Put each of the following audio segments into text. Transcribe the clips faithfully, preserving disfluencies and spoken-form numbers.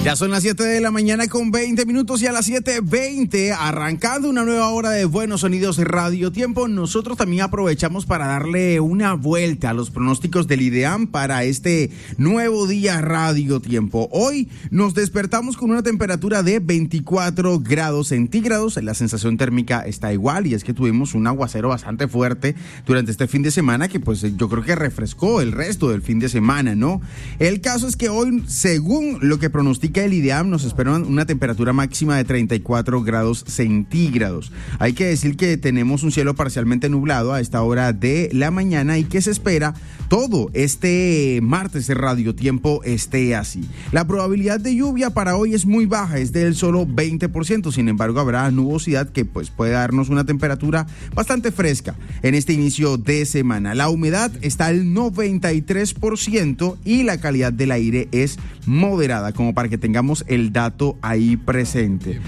Ya son las siete de la mañana con veinte minutos y a las siete veinte arrancando una nueva hora de Buenos Sonidos Radio Tiempo. Nosotros también aprovechamos para darle una vuelta a los pronósticos del IDEAM para este nuevo día Radio Tiempo. Hoy nos despertamos con una temperatura de veinticuatro grados centígrados. La sensación térmica está igual y es que tuvimos un aguacero bastante fuerte durante este fin de semana que pues yo creo que refrescó el resto del fin de semana, ¿no? El caso es que hoy, según lo que pronostica el IDEAM, nos espera una temperatura máxima de treinta y cuatro grados centígrados. Hay que decir que tenemos un cielo parcialmente nublado a esta hora de la mañana y que se espera todo este martes de Radio Tiempo esté así. La probabilidad de lluvia para hoy es muy baja, es del solo veinte por ciento. Sin embargo, habrá nubosidad que pues puede darnos una temperatura bastante fresca en este inicio de semana. La humedad está al noventa y tres por ciento y la calidad del aire es moderada, como para que tengamos el dato ahí presente.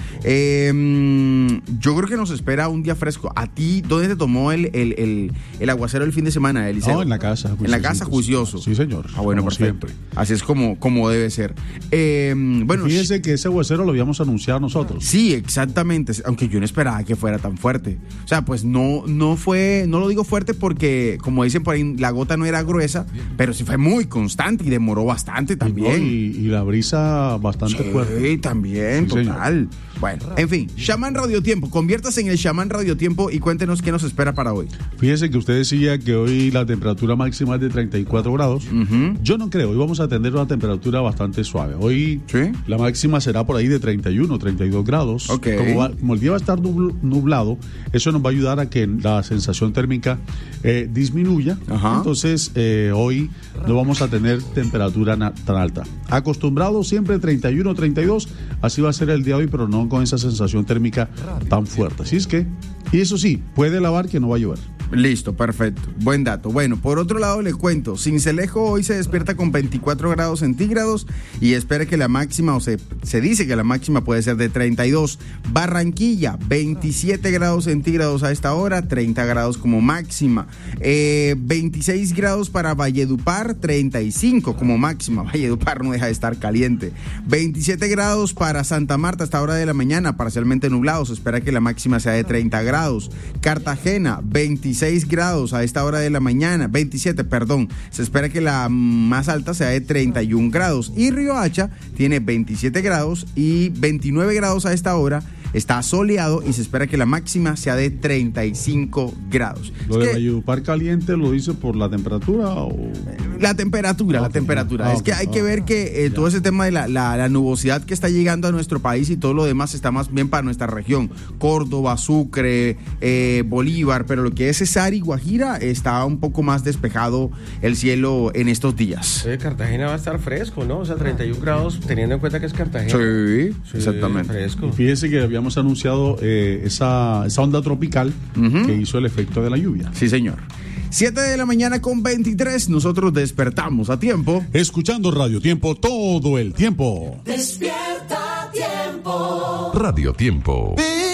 Eh, yo creo que nos espera un día fresco. ¿A ti dónde te tomó el, el, el, el aguacero el fin de semana, Eliseo? No, en la casa. En la casa, juicioso. Sí, señor. Ah, bueno, como perfecto. siempre. Así es como, como debe ser. Eh, bueno, fíjese que ese aguacero lo habíamos anunciado nosotros. Sí, exactamente. Aunque yo no esperaba que fuera tan fuerte. O sea, pues no, no fue, no lo digo fuerte porque, como dicen por ahí, la gota no era gruesa, pero sí fue muy constante y demoró bastante también. Y, y la brisa bastante sí, fuerte. Sí, también, sí, total. Señor. Bueno, en fin, Shaman Radio Tiempo, conviértase en el Shaman Radio Tiempo y cuéntenos qué nos espera para hoy. Fíjese que usted decía que hoy la temperatura máxima es de treinta y cuatro grados. Uh-huh. Yo no creo, hoy vamos a tener una temperatura bastante suave. Hoy ¿sí? La máxima será por ahí de treinta y uno, treinta y dos grados. Okay. Como, va, como el día va a estar nublado, eso nos va a ayudar a que la sensación térmica eh, disminuya. Uh-huh. Entonces, eh, hoy no vamos a tener temperatura na- tan alta. Acostumbrado siempre treinta y uno, treinta y dos, así va a ser el día de hoy, pero no con esa sensación térmica tan fuerte. Así es que, y eso sí, puede lavar que no va a llover. Listo, perfecto. Buen dato. Bueno, por otro lado le cuento, Sincelejo hoy se despierta con veinticuatro grados centígrados y espera que la máxima, o se, se dice que la máxima puede ser de treinta y dos. Barranquilla, veintisiete grados centígrados a esta hora, treinta grados como máxima. Eh, veintiséis grados para Valledupar, treinta y cinco como máxima. Valledupar no deja de estar caliente. veintisiete grados para Santa Marta a esta hora de la mañana, parcialmente nublado. Se espera que la máxima sea de treinta grados. Cartagena, veintiséis grados a esta hora de la mañana, veintisiete, perdón, se espera que la más alta sea de treinta y un grados y Riohacha tiene veintisiete grados y veintinueve grados a esta hora, está soleado y se espera que la máxima sea de treinta y cinco grados. ¿Lo es de que, Valledupar caliente lo dice por la temperatura o...? La temperatura, ah, la temperatura. Ah, es que hay ah, que ver que eh, todo ese tema de la, la, la nubosidad que está llegando a nuestro país y todo lo demás está más bien para nuestra región. Córdoba, Sucre, eh, Bolívar, pero lo que es Cesar y Guajira está un poco más despejado el cielo en estos días. Eh, Cartagena va a estar fresco, ¿no? O sea, treinta y un grados, teniendo en cuenta que es Cartagena. Sí, sí, exactamente. Fresco. Y fíjese que habíamos anunciado eh, esa, esa onda tropical uh-huh. que hizo el efecto de la lluvia. Sí, señor. siete de la mañana con veintitrés, nosotros despertamos a tiempo. Escuchando Radio Tiempo todo el tiempo. Despierta Tiempo. Radio Tiempo.